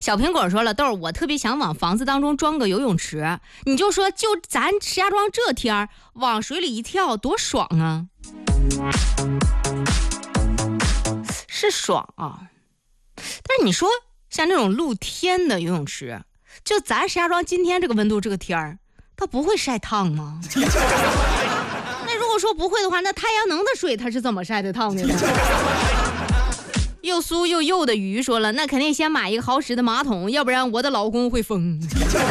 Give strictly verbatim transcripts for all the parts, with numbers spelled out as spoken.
小苹果说了，豆儿，我特别想往房子当中装个游泳池，你就说就咱石家庄这天儿，往水里一跳多爽啊！是爽啊，但是你说像这种露天的游泳池，就咱石家庄今天这个温度这个天儿，它不会晒烫吗？那如果说不会的话，那太阳能的水它是怎么晒的烫的呢？又酥又幼的鱼说了，那肯定先买一个好使的马桶，要不然我的老公会疯。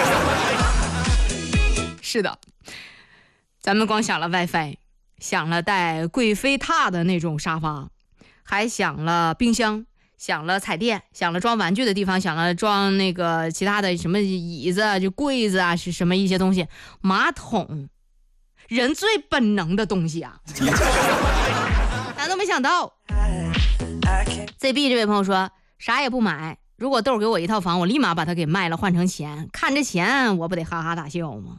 是的，咱们光想了 WiFi， 想了带贵妃榻的那种沙发，还想了冰箱，想了彩电，想了装玩具的地方，想了装那个其他的什么椅子就柜子啊，是什么一些东西。马桶，人最本能的东西啊，咱都没想到。Z B 这位朋友说，啥也不买，如果豆给我一套房，我立马把它给卖了换成钱，看着钱我不得哈哈大笑吗？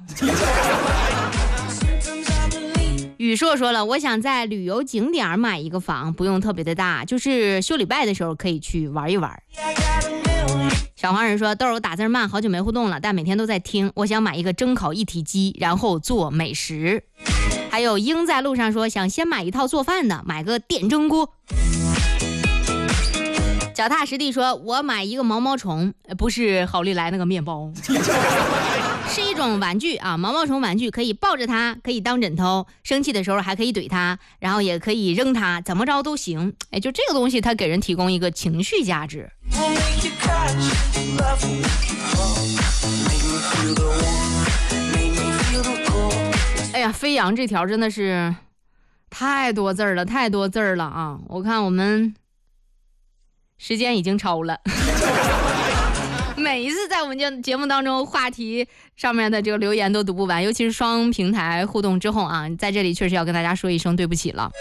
宇硕说了，我想在旅游景点买一个房，不用特别的大，就是修礼拜的时候可以去玩一玩。小黄人说，豆儿我打字慢，好久没互动了，但每天都在听，我想买一个蒸烤一体机，然后做美食。还有鹰在路上说，想先买一套做饭的，买个电蒸锅。脚踏实地说，我买一个毛毛虫，不是好利来那个面包，是一种玩具啊，毛毛虫玩具，可以抱着它，可以当枕头，生气的时候还可以怼它，然后也可以扔它，怎么着都行。哎，就这个东西它给人提供一个情绪价值。哎呀，飞扬这条真的是太多字儿了，太多字儿了啊！我看我们时间已经超了。每一次在我们节目当中话题上面的这个留言都读不完，尤其是双平台互动之后啊，在这里确实要跟大家说一声对不起了。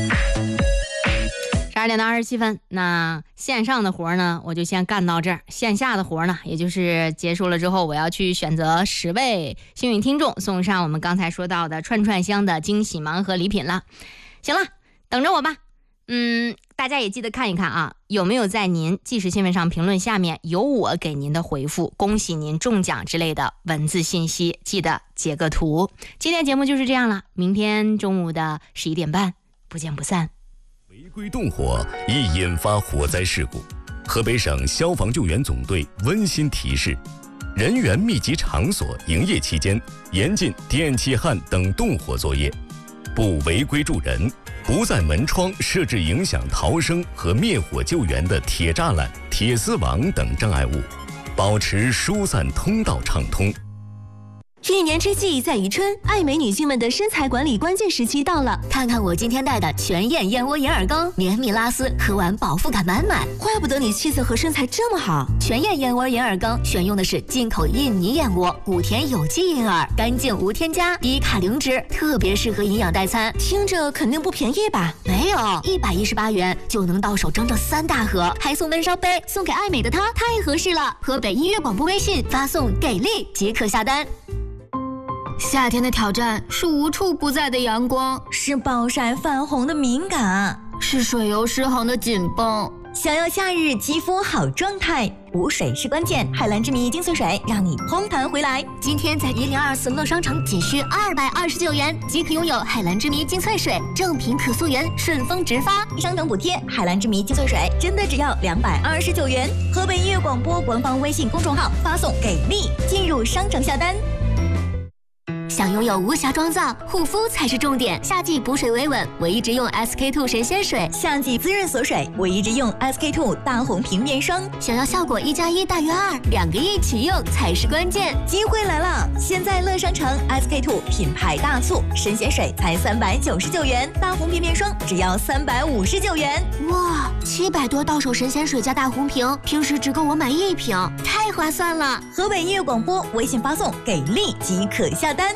十二点到二十七分，那线上的活呢我就先干到这儿，线下的活呢也就是结束了之后，我要去选择十位幸运听众送上我们刚才说到的串串香的惊喜盲盒礼品了。行了，等着我吧。嗯，大家也记得看一看啊，有没有在您即时新闻上评论下面有我给您的回复，恭喜您中奖之类的文字信息，记得截个图。今天节目就是这样了，明天中午的十一点半不见不散。 违规动火易引发火灾事故，河北省消防救援总队温馨提示：人员密集场所营业期间，严禁电气焊等动火作业，不违规助人，不在门窗设置影响逃生和灭火救援的铁栅栏、铁丝网等障碍物，保持疏散通道畅通。 一年之计在于春，爱美女性们的身材管理关键时期到了。看看我今天带的全燕燕窝眼耳膏，绵密拉丝，喝完饱腹感满满。怪不得你气色和身材这么好。全燕燕窝眼耳膏选用的是进口印尼燕窝，古田有机银耳，干净无添加，低卡零脂，特别适合营养代餐。听着肯定不便宜吧？没有，一百一十八元就能到手整整三大盒，还送温烧杯，送给爱美的她太合适了。河北音乐广播微信发送给力即可下单。夏天的挑战是无处不在的阳光， 是暴晒泛红的敏感， 是水油失衡的紧绷。 想要夏日肌肤好状态，补水是关键。海蓝之谜精粹水让你嘭弹回来。 今天在一零二四乐商城仅需二百二十九元即可拥有海蓝之谜精粹水，正品可溯源，顺丰直发， 商城补贴。海蓝之谜精粹水真的只要两百二十九元。河北音乐广播官方微信公众号发送给力，进入商城下单。 想拥有无瑕妆造，护肤才是重点。夏季补水维稳，我一直用 S K two 神仙水； 夏季滋润锁水，我一直用 S K two 大红瓶面霜。 想要效果一加一大于二，两个一起用才是关键。 机会来了！现在乐商城 S K two 品牌大促，神仙水才三百九十九元，大红瓶面霜只要三百五十九元。 哇，七百多到手神仙水加大红瓶，平时只够我买一瓶，太划算了！ 河北音乐广播微信发送给力即可下单。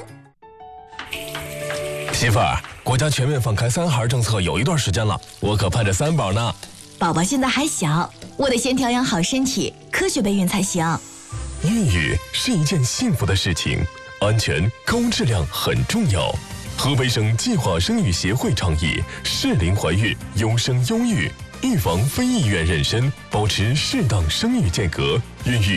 媳妇儿，国家全面放开三孩政策有一段时间了，我可盼着三宝呢。 宝宝现在还小，我得先调养好身体，科学备孕才行。 孕育是一件幸福的事情，安全高质量很重要。河北省计划生育协会倡议适龄怀孕，优生优育，预防非意愿妊娠，保持适当生育间隔，孕育